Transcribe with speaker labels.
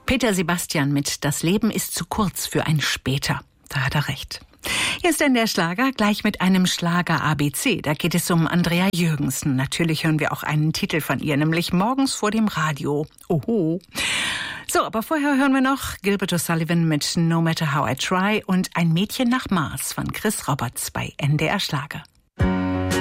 Speaker 1: Peter Sebastian mit Das Leben ist zu kurz für ein Später. Da hat er recht. Hier ist denn der Schlager, gleich mit einem Schlager ABC. Da geht es um Andrea Jürgensen. Natürlich hören wir auch einen Titel von ihr, nämlich Morgens vor dem Radio. Oho. So, aber vorher hören wir noch Gilbert O'Sullivan mit No Matter How I Try und Ein Mädchen nach Mars von Chris Roberts bei NDR Schlager.